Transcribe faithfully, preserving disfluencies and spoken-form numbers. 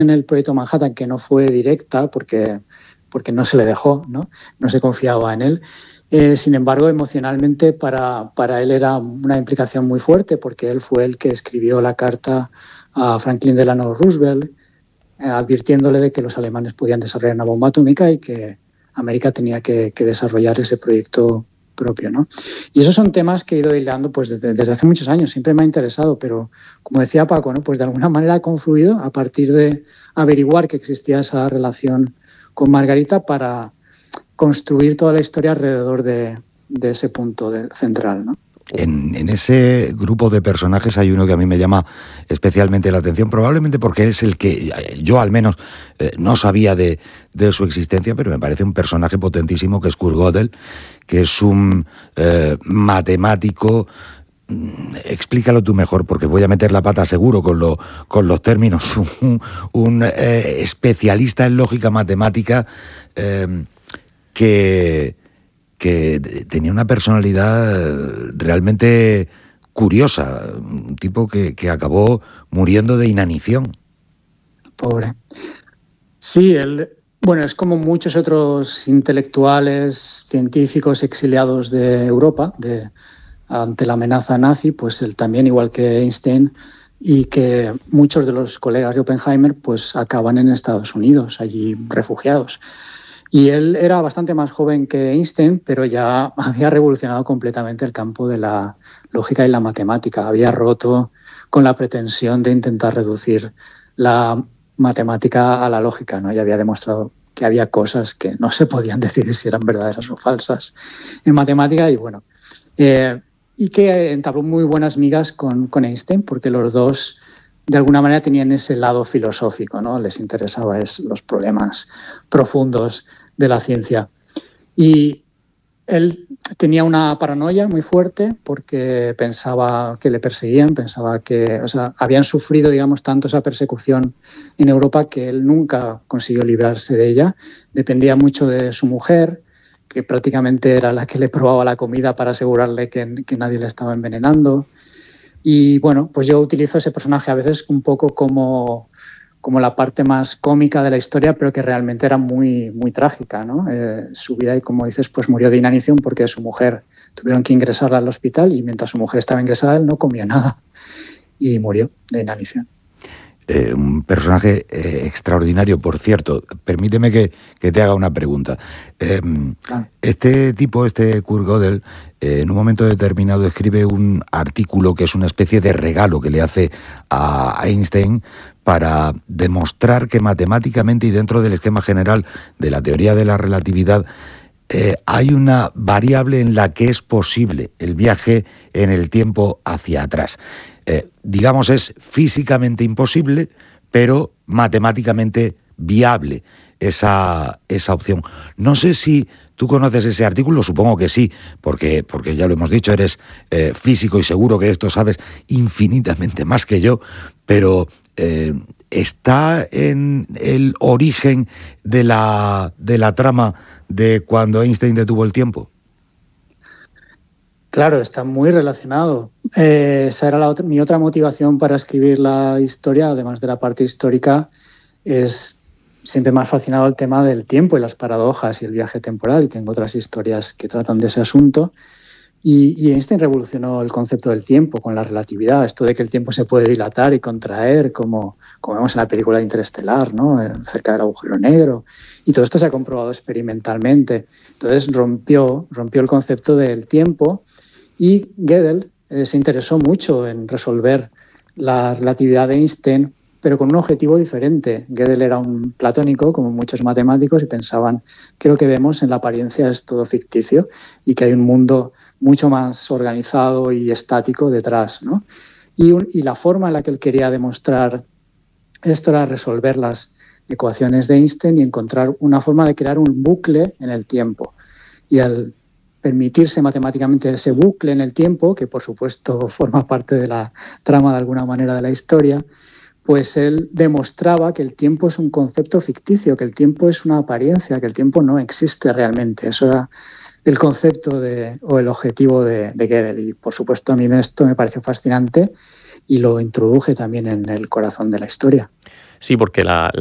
en el proyecto Manhattan, que no fue directa porque, porque no se le dejó, ¿no? No se confiaba en él. Eh, sin embargo, emocionalmente para, para él era una implicación muy fuerte porque él fue el que escribió la carta a Franklin Delano Roosevelt eh, advirtiéndole de que los alemanes podían desarrollar una bomba atómica y que América tenía que, que desarrollar ese proyecto propio, ¿no? Y esos son temas que he ido hilando pues, desde, desde hace muchos años, siempre me ha interesado, pero como decía Paco, ¿no? Pues de alguna manera ha confluido a partir de averiguar que existía esa relación con Margarita para construir toda la historia alrededor de, de ese punto de, central, ¿no? En, en ese grupo de personajes hay uno que a mí me llama especialmente la atención, probablemente porque es el que yo al menos eh, no sabía de, de su existencia, pero me parece un personaje potentísimo, que es Kurt Gödel, que es un eh, matemático. Explícalo tú mejor, porque voy a meter la pata seguro con, lo, con los términos. Un, un eh, especialista en lógica matemática eh, que... que tenía una personalidad realmente curiosa, un tipo que, que acabó muriendo de inanición. Pobre. Sí, él, bueno, es como muchos otros intelectuales, científicos exiliados de Europa, de, ante la amenaza nazi, pues él también, igual que Einstein, y que muchos de los colegas de Oppenheimer, pues acaban en Estados Unidos, allí refugiados. Y él era bastante más joven que Einstein, pero ya había revolucionado completamente el campo de la lógica y la matemática. Había roto con la pretensión de intentar reducir la matemática a la lógica, ¿no? Y había demostrado que había cosas que no se podían decidir si eran verdaderas o falsas en matemática. Y bueno, eh, y que entabló muy buenas migas con, con Einstein, porque los dos de alguna manera tenían ese lado filosófico, ¿no? Les interesaba es, los problemas profundos de la ciencia. Y él tenía una paranoia muy fuerte porque pensaba que le perseguían, pensaba que, o sea, habían sufrido, digamos, tanto esa persecución en Europa que él nunca consiguió librarse de ella. Dependía mucho de su mujer, que prácticamente era la que le probaba la comida para asegurarle que, que nadie le estaba envenenando. Y bueno, pues yo utilizo ese personaje a veces un poco como, como la parte más cómica de la historia, pero que realmente era muy, muy trágica, ¿no? Eh, su vida, y como dices, pues murió de inanición porque su mujer tuvieron que ingresarla al hospital y mientras su mujer estaba ingresada él no comía nada y murió de inanición. Eh, un personaje eh, extraordinario, por cierto. Permíteme que, que te haga una pregunta. Eh, claro. Este tipo, este Kurt Gödel, eh, en un momento determinado escribe un artículo que es una especie de regalo que le hace a Einstein para demostrar que matemáticamente y dentro del esquema general de la teoría de la relatividad eh, hay una variable en la que es posible el viaje en el tiempo hacia atrás. Eh, digamos, es físicamente imposible, pero matemáticamente viable esa, esa opción. No sé si tú conoces ese artículo, supongo que sí, porque, porque ya lo hemos dicho, eres eh, físico y seguro que esto sabes infinitamente más que yo, pero eh, ¿está en el origen de la, de la trama de cuando Einstein detuvo el tiempo? Claro, está muy relacionado. Eh, esa era la otra, mi otra motivación para escribir la historia, además de la parte histórica, es siempre me ha fascinado el tema del tiempo y las paradojas y el viaje temporal, y tengo otras historias que tratan de ese asunto. Y, y Einstein revolucionó el concepto del tiempo con la relatividad, esto de que el tiempo se puede dilatar y contraer, como, como vemos en la película de Interestelar, ¿no? Cerca del agujero negro. Y todo esto se ha comprobado experimentalmente. Entonces rompió, rompió el concepto del tiempo. Y Gödel eh, se interesó mucho en resolver la relatividad de Einstein, pero con un objetivo diferente. Gödel era un platónico, como muchos matemáticos, y pensaban que lo que vemos en la apariencia es todo ficticio y que hay un mundo mucho más organizado y estático detrás, ¿no? Y, un, y la forma en la que él quería demostrar esto era resolver las ecuaciones de Einstein y encontrar una forma de crear un bucle en el tiempo. Y al permitirse matemáticamente ese bucle en el tiempo, que por supuesto forma parte de la trama de alguna manera de la historia, pues él demostraba que el tiempo es un concepto ficticio, que el tiempo es una apariencia, que el tiempo no existe realmente. Eso era el concepto de, o el objetivo de, de Gödel. Y por supuesto a mí esto me pareció fascinante y lo introduje también en el corazón de la historia. Sí, porque la,